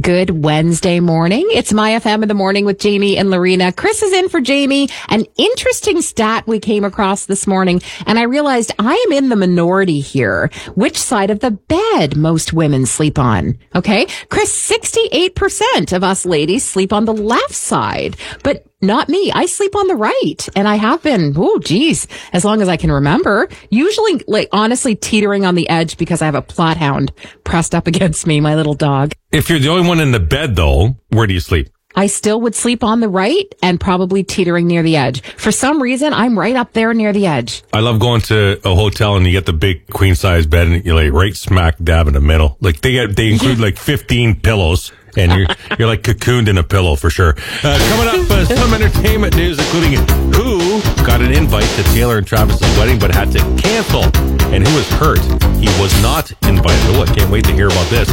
Good Wednesday morning. It's My FM in the morning with Jamie and Lorena. Chris is in for Jamie. An interesting stat we came across this morning, and I realized I am in the minority here. Which side of the bed most women sleep on? Okay. Chris, 68% of us ladies sleep on the left side, but not me. I sleep on the right, and I have been, as long as I can remember. Usually, honestly, teetering on the edge because I have a plot hound pressed up against me, my little dog. If you're the only one in the bed, though, where do you sleep? I still would sleep on the right and probably teetering near the edge. For some reason, I'm right up there near the edge. I love going to a hotel and you get the big queen size bed and you're like right smack dab in the middle. Like they include like 15 pillows. And you're like cocooned in a pillow for sure. Coming up, some entertainment news, including who got an invite to Taylor and Travis's wedding but had to cancel, and who was hurt he was not invited. Oh, I can't wait to hear about this.